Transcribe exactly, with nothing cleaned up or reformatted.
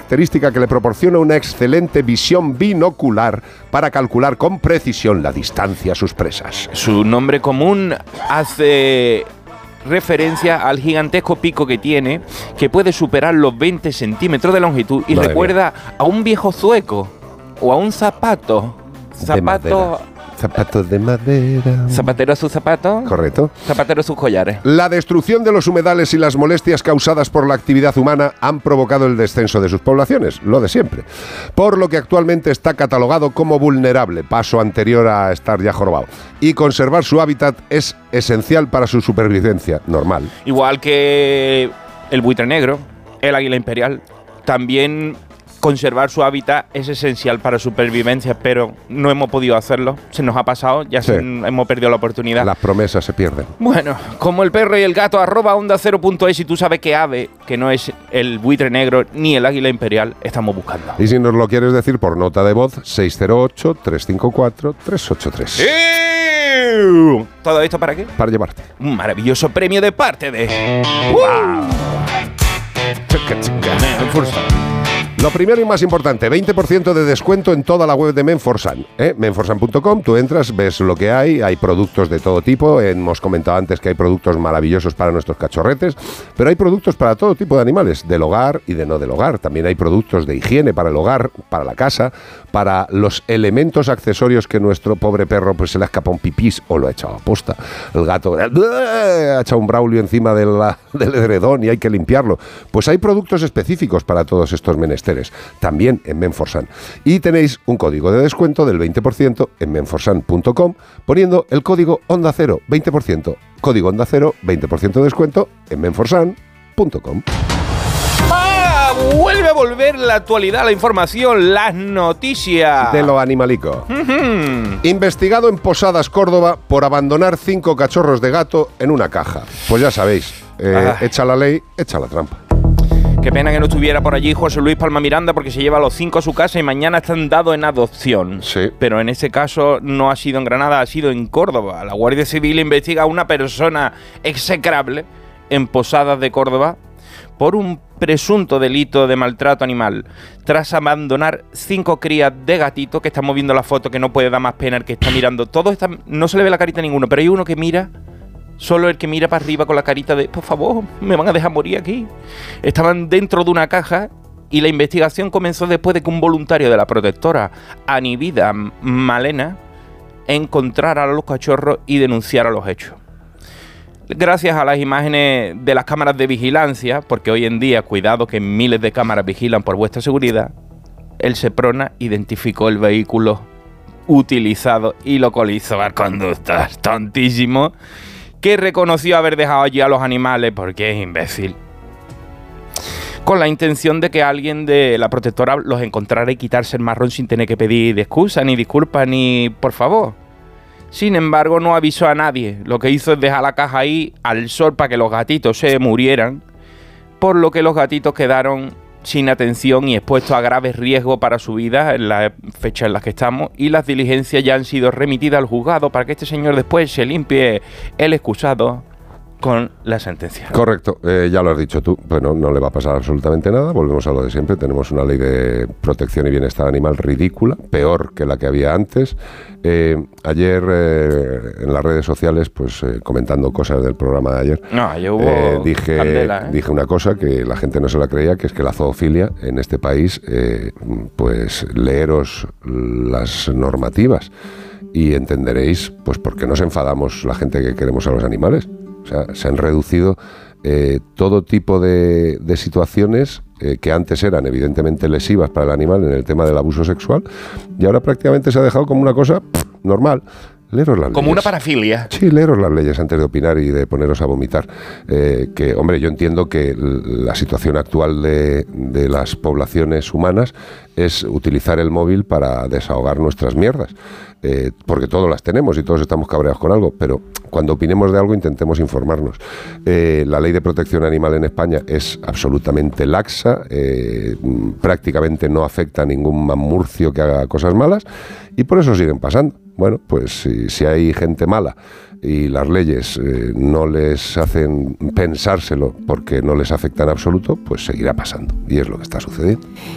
característica que le proporciona una excelente visión binocular para calcular con precisión la distancia a sus presas. Su nombre común hace referencia al gigantesco pico que tiene, que puede superar los veinte centímetros de longitud y Madre recuerda mía. a un viejo zueco o a un zapato. Zapato... Zapatos de madera. Zapatero a sus zapatos. Correcto. Zapatero a sus collares. La destrucción de los humedales y las molestias causadas por la actividad humana han provocado el descenso de sus poblaciones, lo de siempre. Por lo que actualmente está catalogado como vulnerable, paso anterior a estar ya jorobado. Y conservar su hábitat es esencial para su supervivencia normal. Igual que el buitre negro, el águila imperial, también conservar su hábitat es esencial para su supervivencia, pero no hemos podido hacerlo. Se nos ha pasado, ya Sí. se, hemos perdido la oportunidad. Las promesas se pierden. Bueno, como el perro y el gato, arroba onda cero punto es, y tú sabes qué ave, que no es el buitre negro ni el águila imperial, estamos buscando. Y si nos lo quieres decir por nota de voz, seis cero ocho, tres cinco cuatro, tres ocho tres. ¡Ew! ¿Todo esto para qué? Para llevarte. Un maravilloso premio de parte de... Chica, chica. Lo primero y más importante, veinte por ciento de descuento en toda la web de Menforsan, ¿eh? menforsan punto com, tú entras, ves lo que hay, hay productos de todo tipo, hemos comentado antes que hay productos maravillosos para nuestros cachorretes, pero hay productos para todo tipo de animales, del hogar y de no del hogar, también hay productos de higiene para el hogar, para la casa, para los elementos accesorios que nuestro pobre perro pues se le ha escapado un pipís o lo ha echado a posta, el gato ha echado un Braulio encima de la, del edredón y hay que limpiarlo, pues hay productos específicos para todos estos menesteres. También en Menforsan. Y tenéis un código de descuento del veinte por ciento en menforsan punto com poniendo el código Onda Cero, veinte por ciento. Código Onda Cero, veinte por ciento de descuento en menforsan punto com. ¡Ah! Vuelve a volver la actualidad, la información, las noticias. De lo animalico. Mm-hmm. Investigado en Posadas, Córdoba, por abandonar cinco cachorros de gato en una caja. Pues ya sabéis, eh, Ah. echa la ley, echa la trampa. Qué pena que no estuviera por allí José Luis Palma Miranda, porque se lleva a los cinco a su casa y mañana están dados en adopción. Sí. Pero en ese caso no ha sido en Granada, ha sido en Córdoba. La Guardia Civil investiga a una persona execrable en Posadas de Córdoba por un presunto delito de maltrato animal, tras abandonar cinco crías de gatito, que estamos viendo la foto, que no puede dar más pena el que está mirando. Todos están, no se le ve la carita a ninguno, pero hay uno que mira... Solo el que mira para arriba con la carita de, por favor, me van a dejar morir aquí. Estaban dentro de una caja y la investigación comenzó después de que un voluntario de la protectora Anivida Malena encontrara a los cachorros y denunciara los hechos. Gracias a las imágenes de las cámaras de vigilancia, porque hoy en día, cuidado que miles de cámaras vigilan por vuestra seguridad, el Seprona identificó el vehículo utilizado y localizó al conductor tontísimo, que reconoció haber dejado allí a los animales porque es imbécil, con la intención de que alguien de la protectora los encontrara y quitarse el marrón sin tener que pedir excusa, ni disculpas, ni por favor. Sin embargo, no avisó a nadie. Lo que hizo es dejar la caja ahí al sol para que los gatitos se murieran, por lo que los gatitos quedaron sin atención y expuestos a graves riesgos para su vida en la fecha en la que estamos, y las diligencias ya han sido remitidas al juzgado para que este señor después se limpie el excusado con la sentencia. Correcto, eh, ya lo has dicho tú, bueno, no le va a pasar absolutamente nada, volvemos a lo de siempre, tenemos una ley de protección y bienestar animal ridícula, peor que la que había antes. Eh, ayer eh, en las redes sociales, pues eh, comentando cosas del programa de ayer, No, ayer hubo eh, dije, candela, ¿eh? dije una cosa que la gente no se la creía, que es que la zoofilia en este país, eh, pues leeros las normativas y entenderéis pues por qué nos enfadamos la gente que queremos a los animales. O sea, se han reducido eh, todo tipo de, de situaciones eh, que antes eran evidentemente lesivas para el animal en el tema del abuso sexual, y ahora prácticamente se ha dejado como una cosa pff, normal. Leeros las Como leyes. una parafilia. Sí, leeros las leyes antes de opinar y de poneros a vomitar. Eh, que, hombre, yo entiendo que la situación actual de, de las poblaciones humanas es utilizar el móvil para desahogar nuestras mierdas. Eh, porque todos las tenemos y todos estamos cabreados con algo, pero cuando opinemos de algo intentemos informarnos. Eh, la ley de protección animal en España es absolutamente laxa, eh, prácticamente no afecta a ningún mamurcio que haga cosas malas, y por eso siguen pasando. Bueno, pues si, si hay gente mala y las leyes eh, no les hacen pensárselo porque no les afecta en absoluto, pues seguirá pasando, y es lo que está sucediendo.